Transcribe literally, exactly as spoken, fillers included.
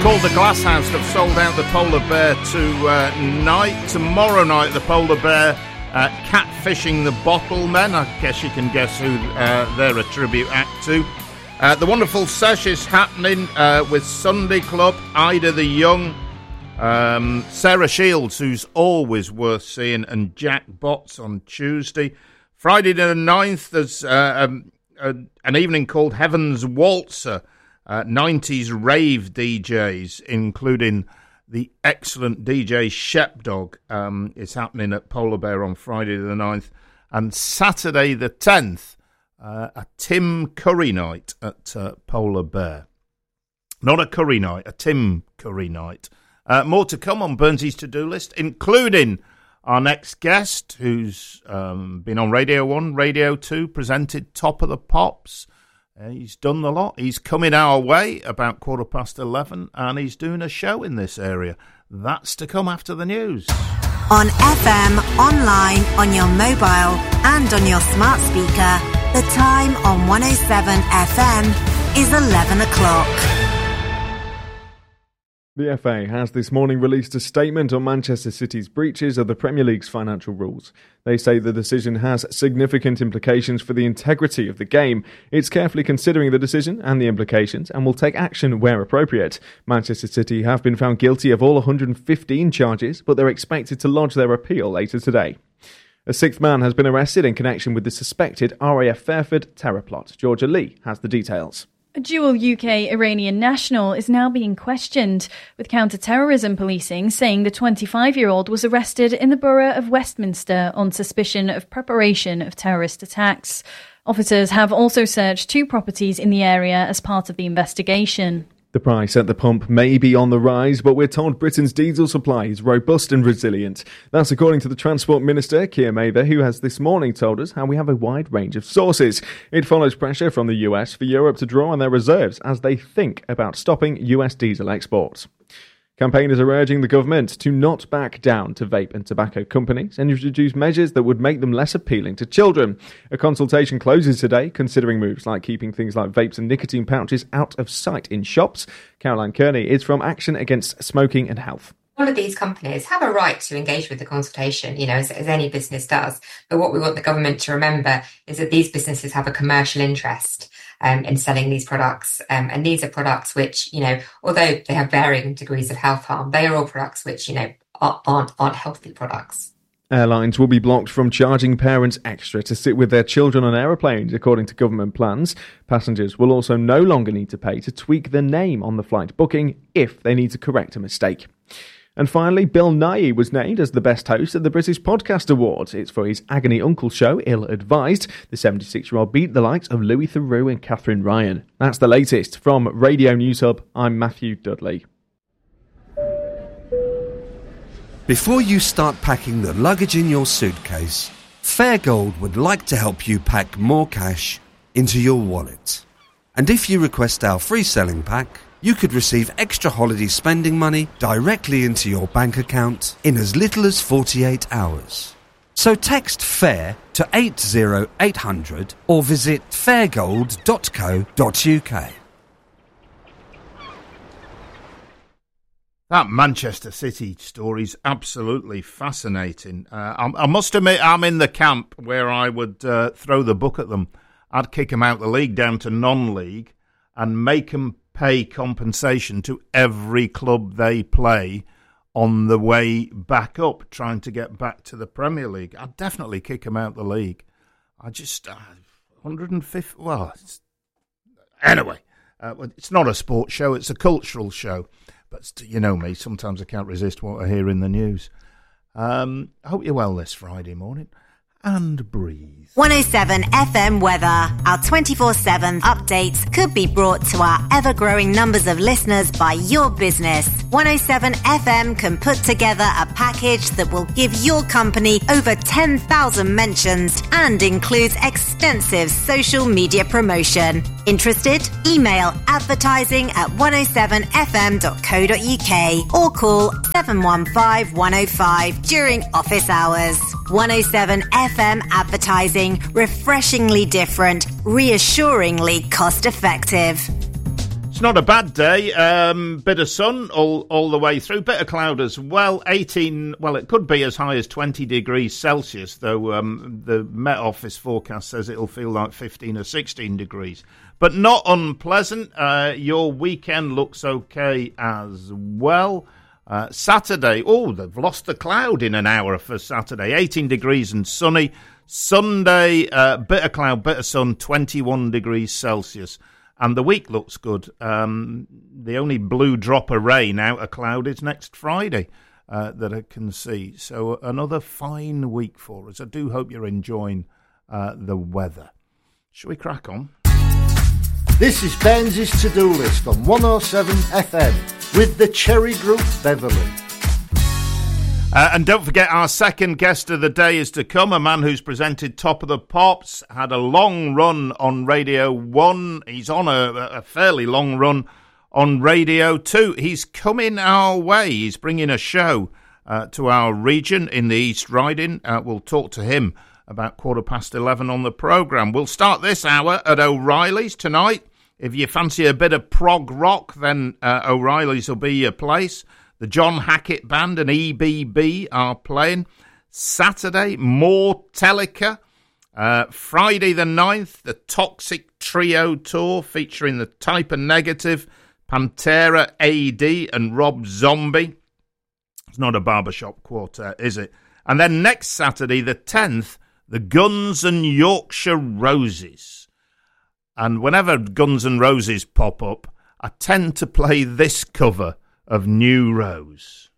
called The Glass House have sold out the Polar Bear tonight. Tomorrow night, the Polar Bear uh, catfishing the Bottle Men. I guess you can guess who uh, they're a tribute act to. Uh, the wonderful sesh is happening uh, with Sunday Club, Ida the Young, um, Sarah Shields, who's always worth seeing, and Jack Botts on Tuesday. Friday the ninth, there's uh, um, uh, an evening called Heaven's Waltzer. Uh, nineties rave D Js, including the excellent D J Shepdog, um, is happening at Polar Bear on Friday the ninth. And Saturday the tenth, uh, a Tim Curry night at uh, Polar Bear. Not a curry night, a Tim Curry night. Uh, more to come on Burnsy's to-do list, including our next guest, who's um, been on Radio one, Radio two, presented Top of the Pops. Uh, he's done the lot. He's coming our way about quarter past eleven, and he's doing a show in this area. That's to come after the news. On F M, online, on your mobile, and on your smart speaker, the time on one oh seven F M is eleven o'clock. The F A has this morning released a statement on Manchester City's breaches of the Premier League's financial rules. They say the decision has significant implications for the integrity of the game. It's carefully considering the decision and the implications and will take action where appropriate. Manchester City have been found guilty of all one hundred fifteen charges, but they're expected to lodge their appeal later today. A sixth man has been arrested in connection with the suspected R A F Fairford terror plot. Georgia Lee has the details. A dual U K-Iranian national is now being questioned, with counter-terrorism policing saying the twenty-five-year-old was arrested in the borough of Westminster on suspicion of preparation of terrorist attacks. Officers have also searched two properties in the area as part of the investigation. The price at the pump may be on the rise, but we're told Britain's diesel supply is robust and resilient. That's according to the Transport Minister, Keir Mather, who has this morning told us how we have a wide range of sources. It follows pressure from the U S for Europe to draw on their reserves as they think about stopping U S diesel exports. Campaigners are urging the government to not back down to vape and tobacco companies and introduce measures that would make them less appealing to children. A consultation closes today, considering moves like keeping things like vapes and nicotine pouches out of sight in shops. Caroline Kearney is from Action Against Smoking and Health. All of these companies have a right to engage with the consultation, you know, as, as any business does. But what we want the government to remember is that these businesses have a commercial interest um, in selling these products. Um, and these are products which, you know, although they have varying degrees of health harm, they are all products which, you know, aren't, aren't healthy products. Airlines will be blocked from charging parents extra to sit with their children on aeroplanes, according to government plans. Passengers will also no longer need to pay to tweak their name on the flight booking if they need to correct a mistake. And finally, Bill Nighy was named as the best host at the British Podcast Awards. It's for his Agony Uncle show, Ill Advised. The seventy-six-year-old beat the likes of Louis Theroux and Catherine Ryan. That's the latest. From Radio News Hub, I'm Matthew Dudley. Before you start packing the luggage in your suitcase, Fairgold would like to help you pack more cash into your wallet. And if you request our free selling pack, you could receive extra holiday spending money directly into your bank account in as little as forty-eight hours. So text FAIR to eight oh eight hundred or visit fairgold dot co dot uk. That Manchester City story's absolutely fascinating. Uh, I, I must admit, I'm in the camp where I would uh, throw the book at them. I'd kick them out the league down to non-league and make them pay compensation to every club they play on the way back up, trying to get back to the Premier League. I'd definitely kick them out the league. I just, uh, one hundred fifty, well, it's, anyway, uh, it's not a sports show, it's a cultural show. But you know me, sometimes I can't resist what I hear in the news. Um, I hope you're well this Friday morning. And breathe. one oh seven F M weather. Our twenty-four seven updates could be brought to our ever-growing numbers of listeners by your business. one oh seven F M can put together a package that will give your company over ten thousand mentions and includes extensive social media promotion. Interested? Email advertising at one oh seven f m dot co dot uk or call seven one five one oh five during office hours. one oh seven F M advertising, refreshingly different, reassuringly cost-effective. It's not a bad day. Um, bit of sun all, all the way through. Bit of cloud as well. eighteen, well, it could be as high as twenty degrees Celsius, though um, the Met Office forecast says it'll feel like fifteen or sixteen degrees. But not unpleasant. Uh, your weekend looks okay as well. Uh, Saturday, oh, they've lost the cloud in an hour for Saturday. eighteen degrees and sunny. Sunday, uh, bit of cloud, bit of sun, twenty-one degrees Celsius. And the week looks good. Um, the only blue drop of rain out of cloud is next Friday uh, that I can see. So another fine week for us. I do hope you're enjoying uh, the weather. Shall we crack on? This is Ben's to-do list on one oh seven F M with the Cherry Group Beverley. Uh, and don't forget, our second guest of the day is to come, a man who's presented Top of the Pops, had a long run on Radio one. He's on a, a fairly long run on Radio two. He's coming our way. He's bringing a show uh, to our region in the East Riding. Uh, we'll talk to him about quarter past eleven on the programme. We'll start this hour at O'Reilly's tonight. If you fancy a bit of prog rock, then uh, O'Reilly's will be your place. The John Hackett Band and E B B are playing. Saturday, Mortelica. Uh, Friday the ninth, the Toxic Trio Tour featuring the Type and Negative, Pantera, A D and Rob Zombie. It's not a barbershop quartet, is it? And then next Saturday, the tenth, the Guns and Yorkshire Roses. And whenever Guns and Roses pop up, I tend to play this cover of New Rose.